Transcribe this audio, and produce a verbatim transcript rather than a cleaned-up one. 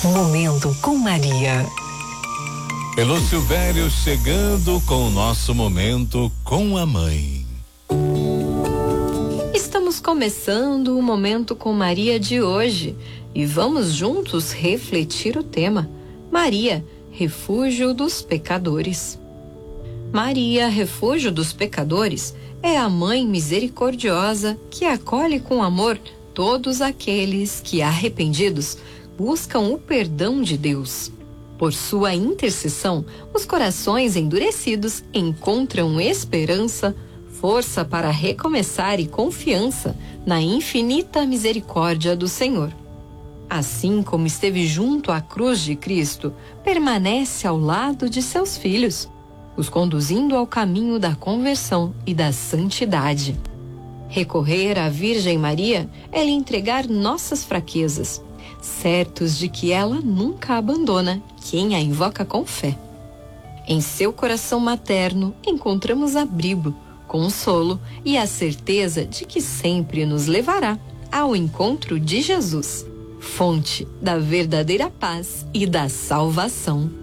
Momento com Maria. Elô Silvério chegando com o nosso Momento com a Mãe. Estamos começando o Momento com Maria de hoje e vamos juntos refletir o tema: Maria, refúgio dos pecadores. Maria, refúgio dos pecadores, é a Mãe misericordiosa que acolhe com amor todos aqueles que, arrependidos, buscam o perdão de Deus. Por sua intercessão, os corações endurecidos encontram esperança, força para recomeçar e confiança na infinita misericórdia do Senhor. Assim como esteve junto à cruz de Cristo, permanece ao lado de seus filhos, os conduzindo ao caminho da conversão e da santidade. Recorrer à Virgem Maria é lhe entregar nossas fraquezas, certos de que ela nunca abandona quem a invoca com fé. Em seu coração materno encontramos abrigo, consolo e a certeza de que sempre nos levará ao encontro de Jesus, fonte da verdadeira paz e da salvação.